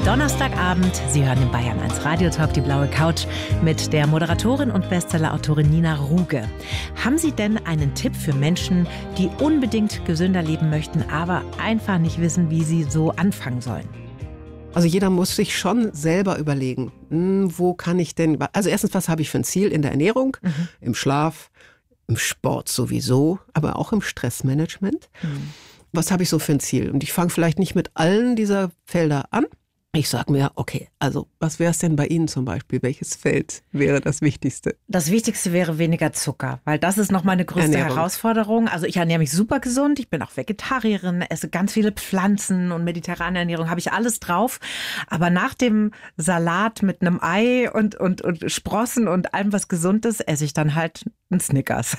Donnerstagabend, Sie hören den Bayern 1 Radiotalk, die blaue Couch, mit der Moderatorin und Bestsellerautorin Nina Ruge. Haben Sie denn einen Tipp für Menschen, die unbedingt gesünder leben möchten, aber einfach nicht wissen, wie sie so anfangen sollen? Also jeder muss sich schon selber überlegen, wo kann ich denn, also erstens, was habe ich für ein Ziel in der Ernährung, im Schlaf, im Sport sowieso, aber auch im Stressmanagement. Was habe ich so für ein Ziel? Und ich fange vielleicht nicht mit allen dieser Felder an. Ich sage mir, okay, also was wäre es denn bei Ihnen zum Beispiel? Welches Feld wäre das Wichtigste? Das Wichtigste wäre weniger Zucker, weil das ist noch meine größte Herausforderung. Also ich ernähre mich super gesund, ich bin auch Vegetarierin, esse ganz viele Pflanzen und mediterrane Ernährung, habe ich alles drauf. Aber nach dem Salat mit einem Ei und Sprossen und allem, was gesund ist, esse ich dann halt einen Snickers.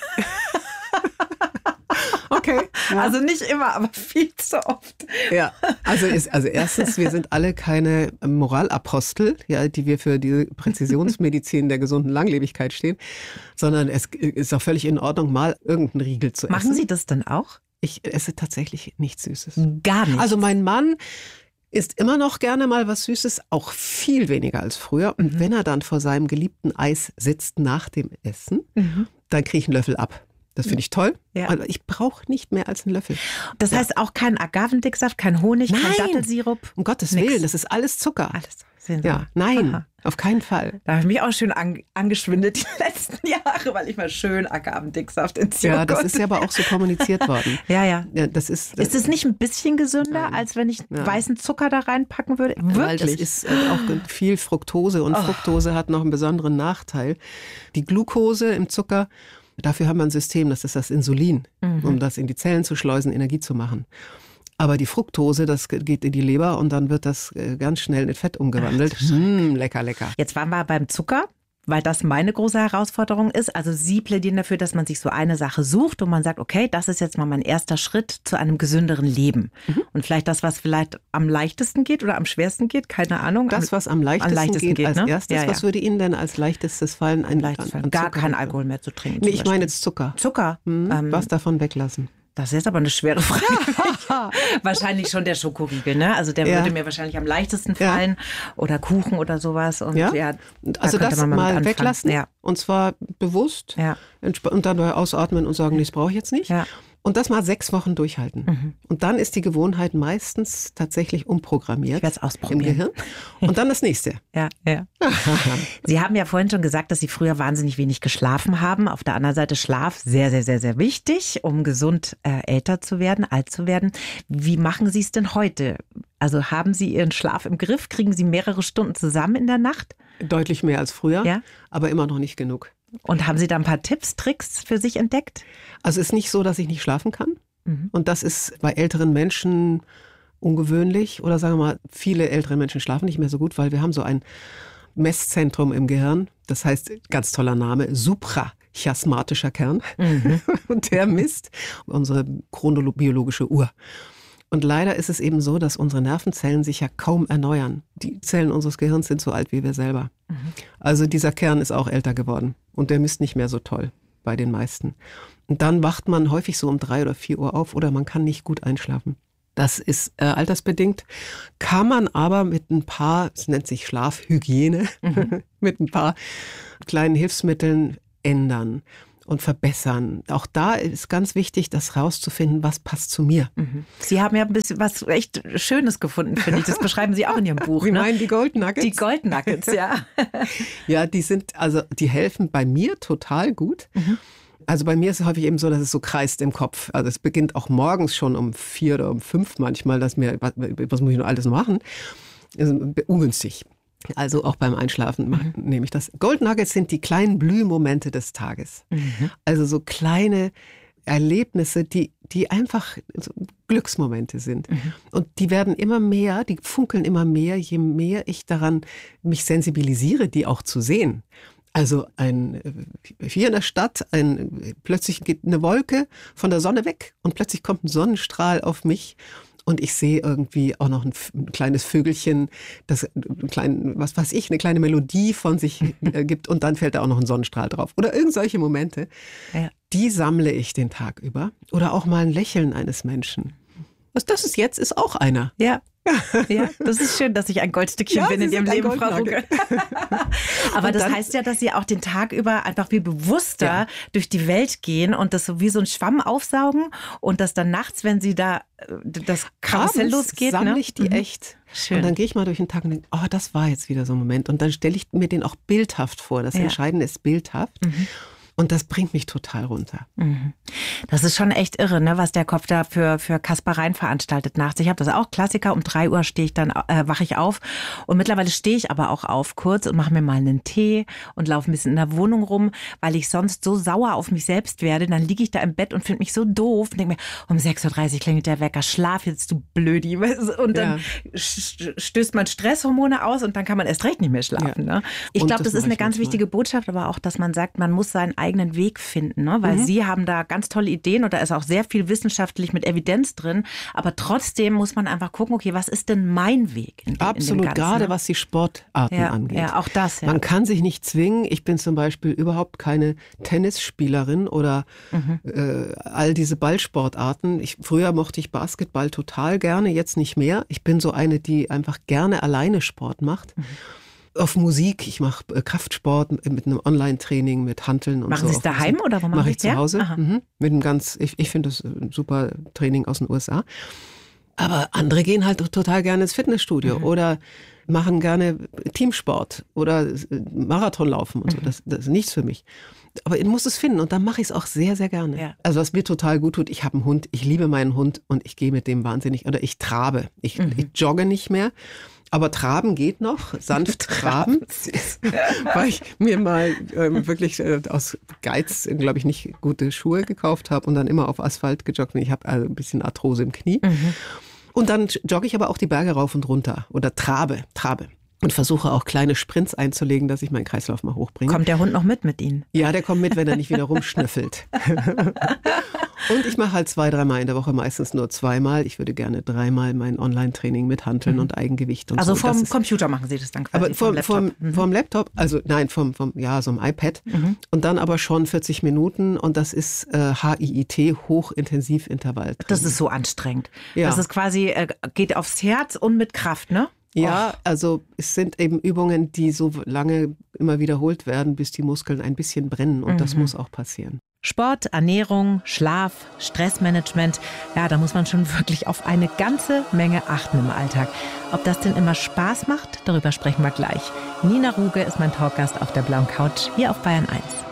Okay. Ja. Also nicht immer, aber viel zu oft. Ja, also erstens, wir sind alle keine Moralapostel, ja, die wir für die Präzisionsmedizin der gesunden Langlebigkeit stehen, sondern es ist auch völlig in Ordnung, mal irgendeinen Riegel zu essen. Machen Sie das denn auch? Ich esse tatsächlich nichts Süßes. Gar nicht. Also mein Mann isst immer noch gerne mal was Süßes, auch viel weniger als früher. Und wenn er dann vor seinem geliebten Eis sitzt nach dem Essen, dann kriege ich einen Löffel ab. Das finde ich toll. Ja. Aber ich brauche nicht mehr als einen Löffel. Das heißt auch kein Agavendicksaft, kein Honig, kein Dattelsirup? Um Gottes Willen, das ist alles Zucker. Alles. Sehen Sie. Ja, nein, auf keinen Fall. Da habe ich mich auch schön angeschwindet die letzten Jahre, weil ich mal schön Agavendicksaft ins Joghurt. Ja, das ist ja aber auch so kommuniziert worden. Ja. Das ist es nicht ein bisschen gesünder, als wenn ich weißen Zucker da reinpacken würde? Wirklich? Weil das ist auch viel Fructose und Fructose hat noch einen besonderen Nachteil. Die Glucose im Zucker, dafür haben wir ein System, das ist das Insulin, um das in die Zellen zu schleusen, Energie zu machen. Aber die Fructose, das geht in die Leber und dann wird das ganz schnell in Fett umgewandelt. Lecker, lecker. Jetzt waren wir beim Zucker, weil das meine große Herausforderung ist. Also Sie plädieren dafür, dass man sich so eine Sache sucht und man sagt, okay, das ist jetzt mal mein erster Schritt zu einem gesünderen Leben. Und vielleicht das, was vielleicht am leichtesten geht oder am schwersten geht, keine Ahnung. Das, was am leichtesten geht als erstes, ne? Was würde Ihnen denn als leichtestes fallen? Gar keinen Alkohol mehr zu trinken. Nee, ich meine jetzt Zucker. Zucker? Was davon weglassen? Das ist jetzt aber eine schwere Frage. Wahrscheinlich schon der Schokoriegel, ne? Also der würde mir wahrscheinlich am leichtesten fallen. Oder Kuchen oder sowas. Und also das mal weglassen. Ja. Und zwar bewusst. Ja. Und dann ausatmen und sagen, nee, das brauche ich jetzt nicht. Ja. Und das mal 6 Wochen durchhalten. Und dann ist die Gewohnheit meistens tatsächlich umprogrammiert. Ich werde es ausprobieren. Im Gehirn. Und dann das nächste. Ja. Sie haben ja vorhin schon gesagt, dass Sie früher wahnsinnig wenig geschlafen haben. Auf der anderen Seite Schlaf sehr, sehr, sehr, sehr wichtig, um gesund älter zu werden, alt zu werden. Wie machen Sie es denn heute? Also haben Sie Ihren Schlaf im Griff? Kriegen Sie mehrere Stunden zusammen in der Nacht? Deutlich mehr als früher, aber immer noch nicht genug. Und haben Sie da ein paar Tipps, Tricks für sich entdeckt? Also es ist nicht so, dass ich nicht schlafen kann. Und das ist bei älteren Menschen ungewöhnlich. Oder sagen wir mal, viele ältere Menschen schlafen nicht mehr so gut, weil wir haben so ein Messzentrum im Gehirn. Das heißt, ganz toller Name, suprachiasmatischer Kern. Und der misst unsere chronobiologische Uhr. Und leider ist es eben so, dass unsere Nervenzellen sich ja kaum erneuern. Die Zellen unseres Gehirns sind so alt wie wir selber. Also dieser Kern ist auch älter geworden und der misst nicht mehr so toll bei den meisten. Und dann wacht man häufig so um 3 oder 4 Uhr auf oder man kann nicht gut einschlafen. Das ist altersbedingt, kann man aber mit ein paar, es nennt sich Schlafhygiene, mit ein paar kleinen Hilfsmitteln ändern und verbessern. Auch da ist ganz wichtig, das rauszufinden, was passt zu mir. Sie haben ja ein bisschen was echt Schönes gefunden, finde ich. Das beschreiben Sie auch in Ihrem Buch. Sie meinen die Gold Nuggets? Die Gold Nuggets, ja. Ja, die helfen bei mir total gut. Also bei mir ist es häufig eben so, dass es so kreist im Kopf. Also es beginnt auch morgens schon um 4 oder um 5 manchmal, was muss ich noch alles machen? Das ist ungünstig. Also auch beim Einschlafen nehme ich das. Gold Nuggets sind die kleinen Blühmomente des Tages. Also so kleine Erlebnisse, die einfach so Glücksmomente sind. Und die werden immer mehr, die funkeln immer mehr, je mehr ich daran mich sensibilisiere, die auch zu sehen. Also hier in der Stadt, plötzlich geht eine Wolke von der Sonne weg und plötzlich kommt ein Sonnenstrahl auf mich. Und ich sehe irgendwie auch noch ein kleines Vögelchen, das eine kleine Melodie von sich gibt und dann fällt da auch noch ein Sonnenstrahl drauf. Oder irgend solche Momente, die sammle ich den Tag über. Oder auch mal ein Lächeln eines Menschen. Was das ist jetzt, ist auch einer. Ja. Ja, das ist schön, dass ich ein Goldstückchen bin in Ihrem Leben, Frau Ruge. Aber das heißt ja, dass Sie auch den Tag über einfach viel bewusster durch die Welt gehen und das so wie so ein Schwamm aufsaugen und das dann nachts, wenn Sie da das Karussell losgeht, sammle ich die echt. Schön. Und dann gehe ich mal durch den Tag und denke, oh, das war jetzt wieder so ein Moment. Und dann stelle ich mir den auch bildhaft vor. Das Entscheidende ist bildhaft. Und das bringt mich total runter. Das ist schon echt irre, ne, was der Kopf da für Kaspereien veranstaltet nachts. Ich habe das auch, Klassiker, um 3 Uhr wache ich auf. Und mittlerweile stehe ich aber auch auf kurz und mache mir mal einen Tee und laufe ein bisschen in der Wohnung rum, weil ich sonst so sauer auf mich selbst werde. Dann liege ich da im Bett und finde mich so doof und denke mir, um 6.30 Uhr klingelt der Wecker, schlaf jetzt, du Blödi. Und dann stößt man Stresshormone aus und dann kann man erst recht nicht mehr schlafen. Ne? Ich glaube, das ist eine ganz wichtige Botschaft, aber auch, dass man sagt, man muss seinen eigenen Weg finden, ne? Weil Sie haben da ganz tolle Ideen und da ist auch sehr viel wissenschaftlich mit Evidenz drin, aber trotzdem muss man einfach gucken, okay, was ist denn mein Weg? Absolut, in gerade was die Sportarten angeht. Ja, auch das. Man kann sich nicht zwingen. Ich bin zum Beispiel überhaupt keine Tennisspielerin oder all diese Ballsportarten. Früher mochte ich Basketball total gerne, jetzt nicht mehr. Ich bin so eine, die einfach gerne alleine Sport macht. Auf Musik, ich mache Kraftsport mit einem Online-Training, mit Hanteln und machen so. Sie es daheim oder wo mache ich zu Hause? Mit einem ich finde das ein super Training aus den USA. Aber andere gehen halt total gerne ins Fitnessstudio oder machen gerne Teamsport oder Marathon laufen und so. Das ist nichts für mich. Aber ich muss es finden und dann mache ich es auch sehr, sehr gerne. Ja. Also was mir total gut tut, ich habe einen Hund, ich liebe meinen Hund und ich gehe mit dem wahnsinnig, oder ich trabe. Ich jogge nicht mehr. Aber traben geht noch, sanft traben, weil ich mir mal wirklich aus Geiz, glaube ich, nicht gute Schuhe gekauft habe und dann immer auf Asphalt gejoggt bin. Ich habe also ein bisschen Arthrose im Knie. Und dann jogge ich aber auch die Berge rauf und runter oder trabe. Und versuche auch kleine Sprints einzulegen, dass ich meinen Kreislauf mal hochbringe. Kommt der Hund noch mit Ihnen? Ja, der kommt mit, wenn er nicht wieder rumschnüffelt. Und ich mache halt 2-3 Mal in der Woche, meistens nur 2 Mal. Ich würde gerne 3 Mal mein Online-Training mit Hanteln und Eigengewicht und also so. Also vom Computer machen Sie das dann quasi? Aber vom Laptop, also nein, so einem iPad. Und dann aber schon 40 Minuten und das ist HIIT, Hochintensivintervall. Das ist so anstrengend. Ja. Das ist quasi, geht aufs Herz und mit Kraft, ne? Ja, also es sind eben Übungen, die so lange immer wiederholt werden, bis die Muskeln ein bisschen brennen und das muss auch passieren. Sport, Ernährung, Schlaf, Stressmanagement, ja, da muss man schon wirklich auf eine ganze Menge achten im Alltag. Ob das denn immer Spaß macht, darüber sprechen wir gleich. Nina Ruge ist mein Talkgast auf der blauen Couch hier auf Bayern 1.